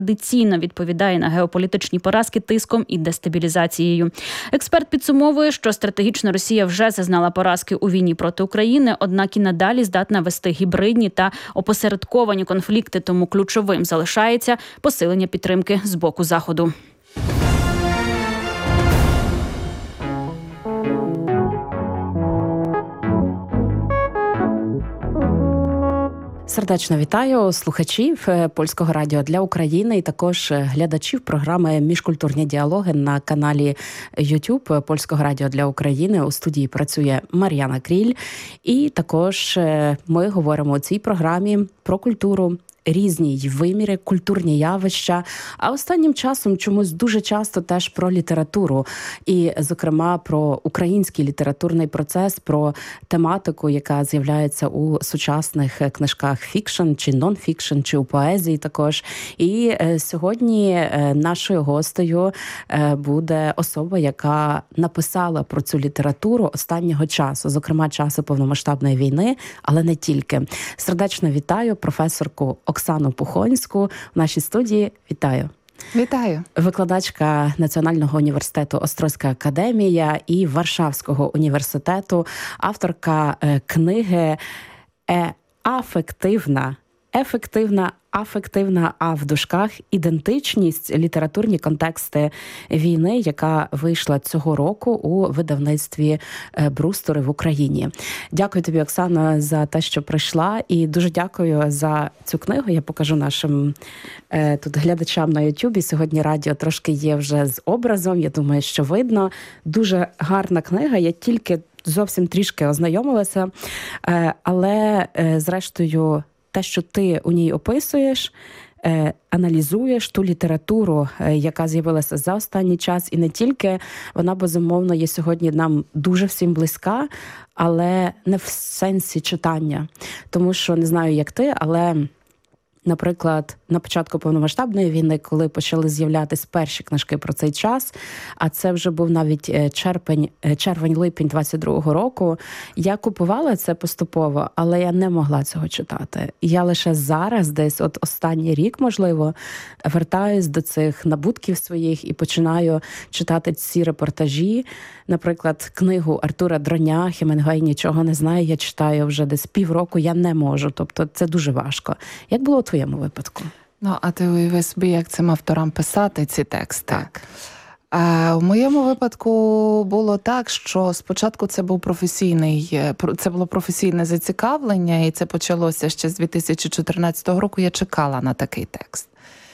традиційно відповідає на геополітичні поразки тиском і дестабілізацією. Експерт підсумовує, що стратегічно Росія вже зазнала поразки у війні проти України, однак і надалі здатна вести гібридні та опосередковані конфлікти, тому ключовим залишається посилення підтримки з боку Заходу. Сердечно вітаю слухачів Польського радіо для України і також глядачів програми «Міжкультурні діалоги» на каналі YouTube Польського радіо для України. У студії працює Мар'яна Кріль. І також ми говоримо у цій програмі про культуру, різні виміри, культурні явища, а останнім часом чомусь дуже часто теж про літературу. І, зокрема, про український літературний процес, про тематику, яка з'являється у сучасних книжках фікшн, чи нон-фікшн, чи у поезії також. І сьогодні нашою гостею буде особа, яка написала про цю літературу останнього часу, зокрема, часу повномасштабної війни, але не тільки. Сердечно вітаю професорку Оксану Пухонську в нашій студії. Вітаю. Вітаю. Викладачка Національного університету Острозька академія і Варшавського університету, авторка книги афективна, а в дужках ідентичність, літературні контексти війни, яка вийшла цього року у видавництві Брустори в Україні. Дякую тобі, Оксана, за те, що прийшла, і дуже дякую за цю книгу. Я покажу нашим тут глядачам на Ютубі. Сьогодні радіо трошки є вже з образом, я думаю, що видно. Дуже гарна книга, я тільки зовсім трішки ознайомилася, але зрештою те, що ти у ній описуєш, аналізуєш ту літературу, яка з'явилася за останній час, і не тільки, вона, безумовно, є сьогодні нам дуже всім близька, але не в сенсі читання. Тому що, не знаю, як ти, але, наприклад, на початку повномасштабної війни, коли почали з'являтися перші книжки про цей час, а це вже був навіть червень-липень 22-го року, я купувала це поступово, але я не могла цього читати. Я лише зараз, десь от останній рік, можливо, вертаюсь до цих набутків своїх і починаю читати ці репортажі. Наприклад, книгу Артура Дроня «Хемінгуей нічого не знає», я читаю вже десь півроку, я не можу. Тобто це дуже важко. Як було у твоєму випадку? Ну, а ти уяви собі, як цим авторам писати ці тексти? Так. У моєму випадку було так, що спочатку це було професійне зацікавлення, і це почалося ще з 2014 року. Я чекала на такий текст.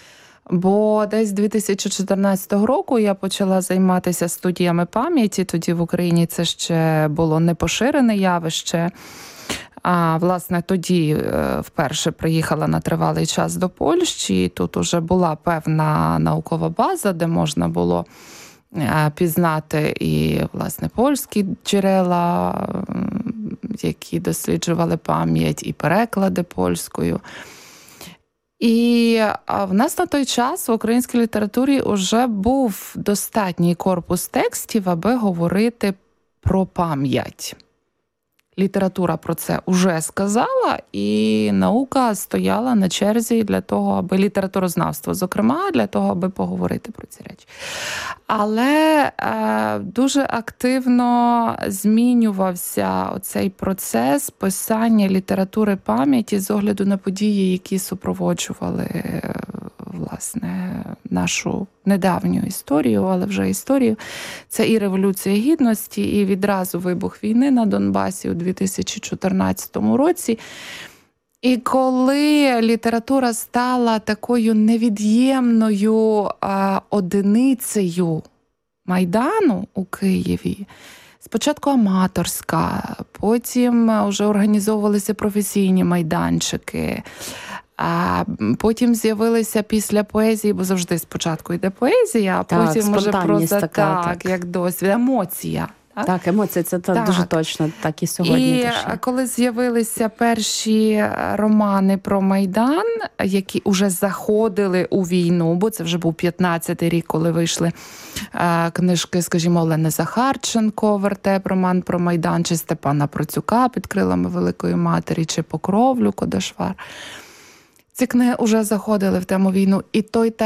Бо десь з 2014 року я почала займатися студіями пам'яті, тоді в Україні це ще було непоширене явище. А, власне, тоді вперше приїхала на тривалий час до Польщі, і тут уже була певна наукова база, де можна було пізнати і, власне, польські джерела, які досліджували пам'ять, і переклади польською. І в нас на той час в українській літературі вже був достатній корпус текстів, аби говорити про пам'ять. Література про це вже сказала, і наука стояла на черзі для того, аби літературознавство, зокрема, для того, аби поговорити про ці речі. Але дуже активно змінювався оцей процес писання літератури пам'яті з огляду на події, які супроводжували, власне, нашу недавню історію, але вже історію. Це і Революція Гідності, і відразу вибух війни на Донбасі у 2014 році. І коли література стала такою невід'ємною одиницею Майдану у Києві, спочатку аматорська, потім вже організовувалися професійні майданчики, а потім з'явилися після поезії, бо завжди спочатку йде поезія, а потім може проза, так, як досвід, емоція. Так, емоції, це дуже точно, так і сьогодні. І коли з'явилися перші романи про Майдан, які вже заходили у війну, бо це вже був 15-й рік, коли вийшли книжки, скажімо, Олени Захарченко, «Вертеп», роман про Майдан, чи Степана Процюка «Під крилами Великої Матері», чи «Покров» Люко Дашвар. ці книги вже заходили в тему війну, і той